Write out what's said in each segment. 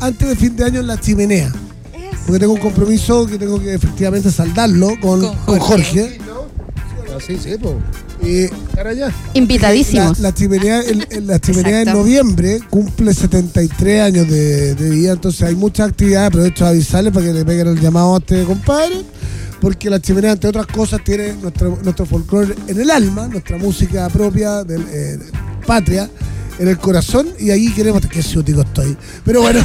antes de fin de año en La Chimenea. Porque tengo un compromiso que tengo que efectivamente saldarlo con Jorge. Sí, pues. ¿Estar allá? Invitadísimos. La Chimenea en noviembre cumple 73 años de vida, entonces hay muchas actividades. Aprovecho a avisarles para que le peguen el llamado a este compadre, porque La Chimenea, entre otras cosas, tiene nuestro folclore en el alma, nuestra música propia, patria, en el corazón, y ahí queremos... Qué ciútico estoy. Pero bueno...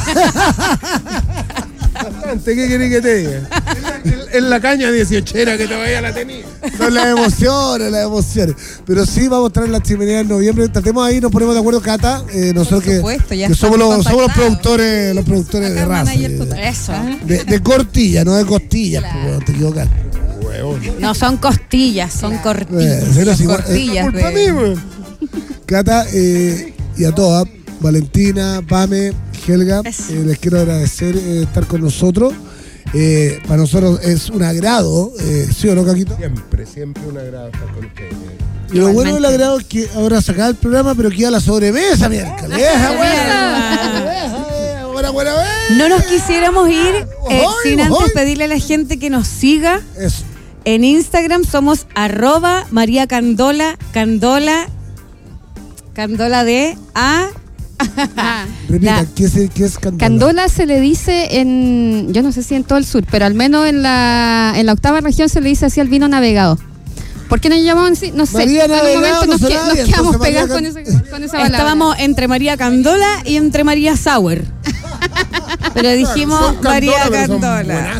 Bastante, ¿qué querés que te diga? En la caña 18era que todavía la tenía. Son las emociones. Pero sí, vamos a traer La Chimenea en noviembre. Tratemos ahí, nos ponemos de acuerdo, Cata. Nosotros que somos los productores de raza. De cortilla, no de costillas, te equivocas. No son costillas, son cortillas. Cortillas. Cata, y a todas, Valentina, Pame, Helga, les quiero agradecer estar con nosotros. Para nosotros es un agrado, ¿sí o no, Caquito? Siempre un agrado estar con ustedes. Y lo bueno del agrado es que ahora se acaba el programa, pero queda la sobremesa, miércoles. Buena. No nos quisiéramos ir sin antes pedirle a la gente que nos siga. Eso. En Instagram somos @MariaCandola, Candola de A. Repita, ¿qué es Candola? Candola se le dice yo no sé si en todo el sur, pero al menos en la octava región se le dice así al vino navegado. ¿Por qué nos llamamos así? No sé. María en un Navegado, momento nos quedamos pegados con esa palabra. Estábamos entre María Candola y entre María Sauer. Pero dijimos María Candola.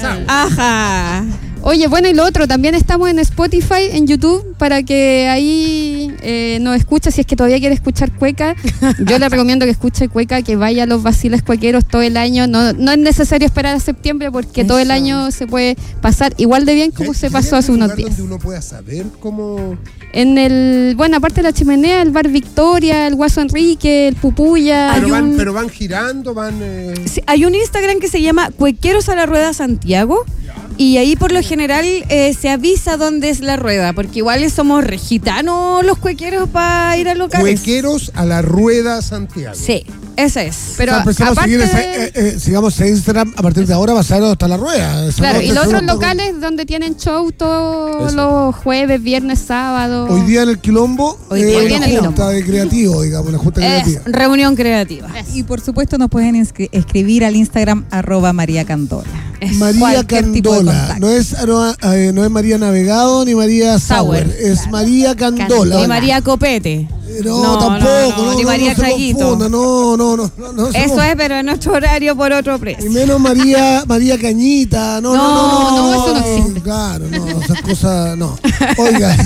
Ajá. Oye, bueno, y lo otro, también estamos en Spotify, en YouTube, para que ahí nos escuche, si es que todavía quiere escuchar cueca. Yo le recomiendo que escuche cueca, que vaya a los vaciles cuequeros todo el año. No es necesario esperar a septiembre, porque todo el año se puede pasar igual de bien como se pasó hace unos días. ¿Donde uno pueda saber cómo...? Aparte de La Chimenea, el Bar Victoria, el Guaso Enrique, el Pupuya. Pero van girando, Sí, hay un Instagram que se llama Cuequeros a la Rueda Santiago. Y ahí por lo general se avisa dónde es la rueda, porque igual somos regitanos los cuequeros para ir a locales. Cuequeros a la Rueda Santiago. Sí, ese es. Pero empezamos a seguir sigamos en Instagram, a partir de ahora va a ser hasta la rueda. Claro, y los otros locales donde tienen show todos los jueves, viernes, sábado. Hoy día en el Quilombo, la junta de creativo, digamos, la junta creativa. Reunión creativa. Y por supuesto nos pueden escribir al Instagram @MariaCandola. María Candola, no es María Navegado ni María Sauer, es María Candola. Ni María Copete. No, tampoco. Ni María Traguito. No. Eso es, pero en nuestro horario por otro precio. Y menos María Cañita. No, eso no existe. Claro, esas cosas no. Oiga,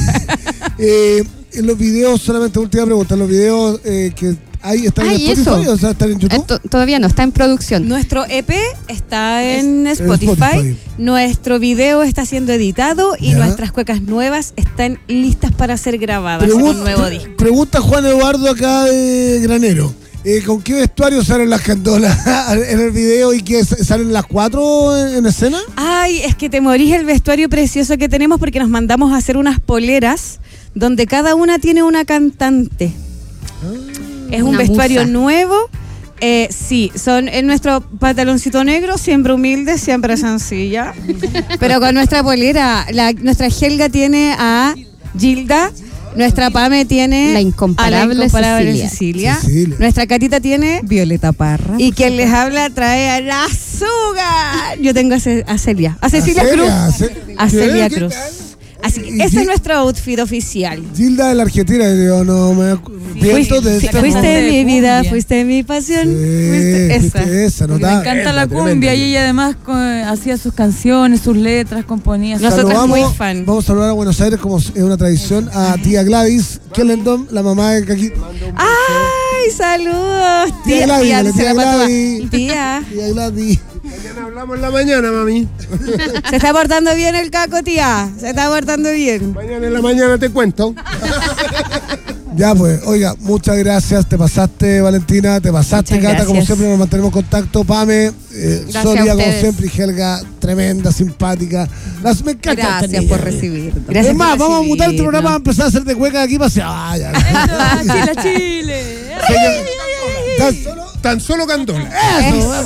en los videos, solamente última pregunta, los videos que ¿están en Spotify o sea, están en YouTube? Todavía no, está en producción. Nuestro EP está en Spotify. Nuestro video está siendo editado y nuestras cuecas nuevas están listas para ser grabadas en un nuevo disco. Pregunta Juan Eduardo acá de Granero. ¿Con qué vestuario salen las candolas en el video y que salen las 4 en escena? Ay, es que te morís el vestuario precioso que tenemos porque nos mandamos a hacer unas poleras donde cada una tiene una cantante. Es un vestuario nuevo. Sí, son en nuestro pantaloncito negro, siempre humilde, siempre sencilla. Pero con nuestra polera, nuestra Helga tiene a Gilda, nuestra Pame tiene la incomparable Cecilia. Nuestra Catita tiene Violeta Parra. Y quien les habla trae a la Azúcar. Yo tengo a Celia. A Cecilia Cruz. A Celia Cruz. Así que ese es nuestro outfit oficial. Gilda de la Argentina, yo no me fuiste mi vida, fuiste mi pasión. Fuiste esa. Me encanta la cumbia y ella además hacía sus canciones, sus letras, componía. Nosotros muy fan. Vamos a saludar a Buenos Aires como es una tradición a tía Gladys Kellendon, la mamá de Caquito. ¡Ay, saludos! Tía Gladys. Tía Gladys. Mañana hablamos en la mañana, mami. Se está portando bien el Caco, tía. Se está portando bien. Mañana en la mañana te cuento. Ya pues, oiga, muchas gracias. Te pasaste, Valentina, te pasaste, muchas Cata. Gracias. Como siempre nos mantenemos en contacto. Pame, Sonia, como siempre, y Helga, tremenda, simpática. Me encanta. Gracias por recibirnos. Es más, vamos a mutar el programa, vamos a empezar a hacer de cueca de aquí para allá. Chile. Tan solo Candola. Eso.